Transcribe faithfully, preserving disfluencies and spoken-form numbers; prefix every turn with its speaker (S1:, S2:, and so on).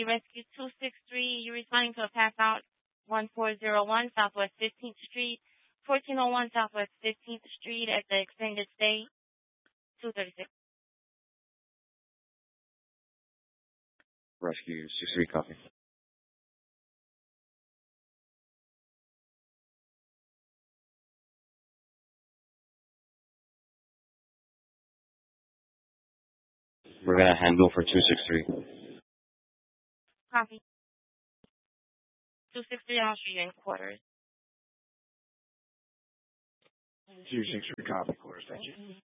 S1: Rescue two six three, you're responding to a pass out one four zero one Southwest fifteenth Street, fourteen oh one Southwest fifteenth Street at the extended stay, two thirty-six.
S2: Rescue six three, copy. We're going to handle for two six three.
S1: Copy. two six three on Street in quarters.
S3: two six three, copy, quarters, thank you.